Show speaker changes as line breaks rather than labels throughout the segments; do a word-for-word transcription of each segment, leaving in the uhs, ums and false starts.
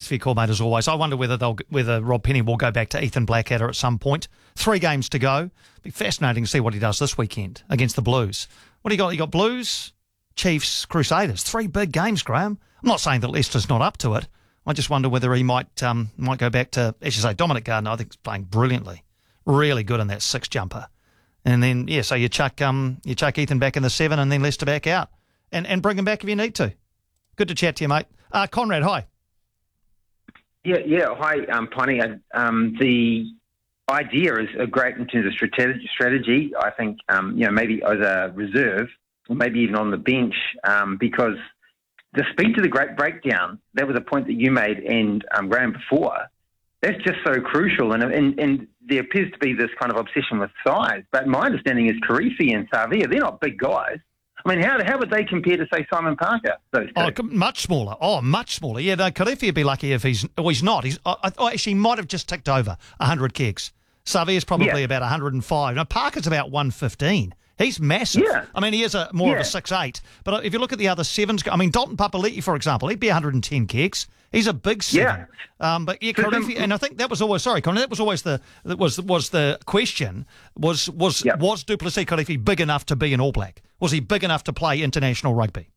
for your call, mate, as always. I wonder whether they'll whether Rob Penny will go back to Ethan Blackadder at some point. Three games to go. Be fascinating to see what he does this weekend against the Blues. What do you got? You got Blues, Chiefs, Crusaders. Three big games, Graham. I'm not saying that Leicester's not up to it. I just wonder whether he might um, might go back to, as you say, Dominic Gardner. I think he's playing brilliantly, really good in that six jumper. And then yeah, so you chuck um you chuck Ethan back in the seven, and then Leicester back out, and and bring him back if you need to. Good to chat to you, mate. Uh, Conrad, hi.
Yeah, yeah. Hi, um, Piney. Um, the idea is a great in terms of strategy. strategy. I think, um, you know, maybe as a reserve or maybe even on the bench, um, because to speak to the great breakdown, that was a point that you made and um, Graham before. That's just so crucial, and, and and there appears to be this kind of obsession with size. But my understanding is Karifi and Savia, they're not big guys. I mean, how how would they compare to, say, Simon Parker? Those two?
Oh, much smaller. Oh, much smaller. Yeah, no, Karifi would be lucky if he's... Oh, he's not. He's. I, I actually might have just ticked over one hundred kegs. Savia's probably
yeah.
about one hundred five. Now, Parker's about one fifteen. He's massive.
Yeah.
I mean, he is a more
yeah.
of a six eight. But if you look at the other sevens... I mean, Dalton Papali'i, for example, he'd be one hundred ten kegs. He's a big seven.
Yeah.
Um, but yeah, Karifi, and I think that was always... Sorry, Conor, that was always the that was was the question. Was, was,
yep.
was du Plessis Karifi big enough to be an All Black? Was he big enough to play international rugby?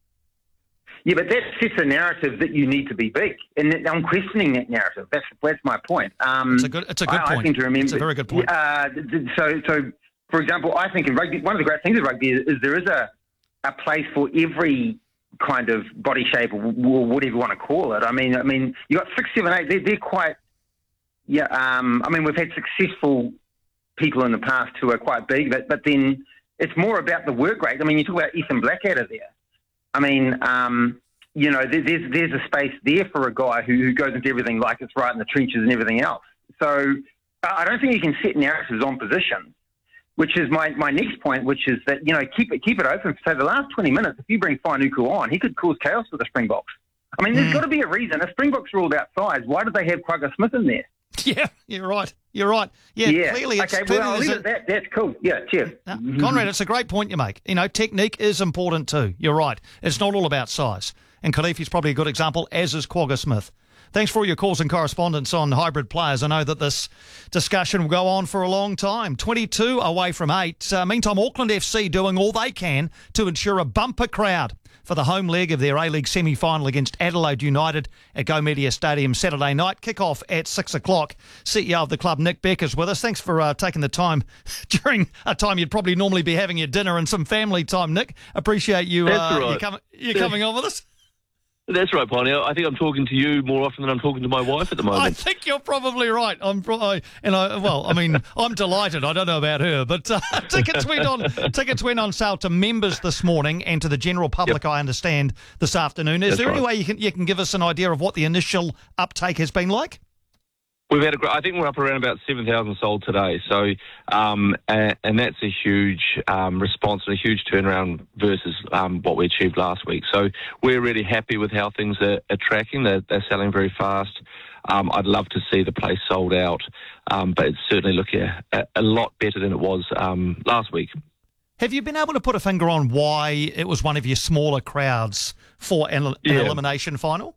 Yeah, but that sets a narrative that you need to be big, and I'm questioning that narrative. That's that's my point. Um,
it's a good, it's a good
I,
point.
I seem to remember,
it's a very good point.
Uh, so, so for example, I think in rugby, one of the great things of rugby is, is there is a a place for every kind of body shape, or, or whatever you want to call it. I mean, I mean, you got six, seven, eight. They're, they're quite. Yeah, um, I mean, we've had successful people in the past who are quite big, but but then it's more about the work rate. I mean, you talk about Ethan Blackadder there. I mean, um, you know, there, there's there's a space there for a guy who, who goes into everything like it's right in the trenches and everything else. So I don't think you can set narratives on position, which is my, my next point, which is that, you know, keep it keep it open. So the last twenty minutes, if you bring Whānuku on, he could cause chaos for the Springboks. I mean, there's mm. got to be a reason. If Springboks are all about size, why did they have Quagga Smith in there?
Yeah, you're right. You're right. Yeah,
yeah.
clearly it's...
Okay,
clearly
well, I'll leave it at that. That's cool. Yeah, cheers.
Uh, Conrad, it's a great point you make. You know, technique is important too. You're right. It's not all about size. And Kalifi's probably a good example, as is Quagga Smith. Thanks for all your calls and correspondence on hybrid players. I know that this discussion will go on for a long time. twenty-two away from eight. Uh, meantime, Auckland F C doing all they can to ensure a bumper crowd for the home leg of their A-League semi-final against Adelaide United at Go Media Stadium Saturday night. Kick-off at six o'clock. C E O of the club, Nick Beck, is with us. Thanks for uh, taking the time during a time you'd probably normally be having your dinner and some family time, Nick. Appreciate you, uh,
right.
you, com- you coming on with us.
That's right, Piney. I think I'm talking to you more often than I'm talking to my wife at the moment.
I think you're probably right. I'm, pro- I, and I, well, I mean, I'm delighted. I don't know about her, but uh, tickets went on. Tickets went on sale to members this morning and to the general public. Yep. I understand this afternoon. Is
That's
there
right.
any way you can you can give us an idea of what the initial uptake has been like?
We've had a, I think we're up around about seven thousand sold today. So, um, and, and that's a huge um, response and a huge turnaround versus um, what we achieved last week. So we're really happy with how things are, are tracking. They're, they're selling very fast. Um, I'd love to see the place sold out, um, but it's certainly looking a, a lot better than it was um, last week.
Have you been able to put a finger on why it was one of your smaller crowds for an, an
yeah.
elimination final?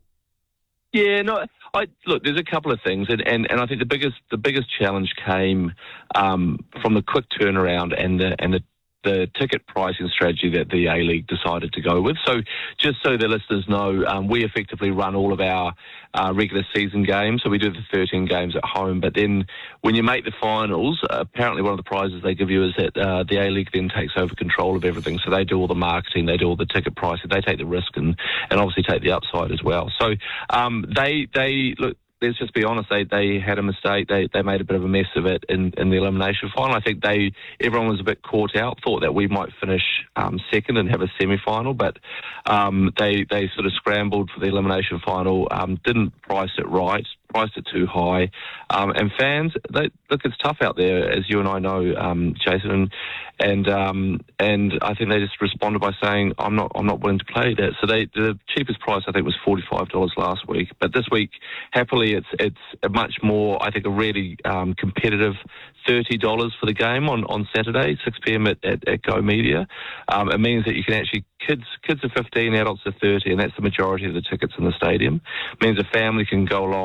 Yeah, no. I, look, there's a couple of things, and, and, and I think the biggest the biggest challenge came um, from the quick turnaround and the and the, the ticket pricing strategy that the A-League decided to go with. So, just so the listeners know, um, we effectively run all of our uh, regular season games. So we do the thirteen games at home, but then when you make the finals, uh, apparently one of the prizes they give you is that uh, the A-League then takes over control of everything. So they do all the marketing, they do all the ticket pricing, they take the risk and, and obviously take the upside as well. So um, they they look. Let's just be honest, they they had a mistake. They they made a bit of a mess of it in, in the elimination final. I think they everyone was a bit caught out, thought that we might finish um, second and have a semi-final, but um, they, they sort of scrambled for the elimination final, um, didn't price it right, priced it too high. Um, and fans, they, look, it's tough out there, as you and I know, um, Jason, and and um, and I think they just responded by saying, I'm not I'm not willing to play that. So they the cheapest price, I think, was forty-five dollars last week. But this week, happily, it's it's a much more, I think, a really um, competitive thirty dollars for the game on, on Saturday, six p.m. at, at, at Go Media. Um, it means that you can actually, kids kids are fifteen, adults are thirty, and that's the majority of the tickets in the stadium. It means a family can go along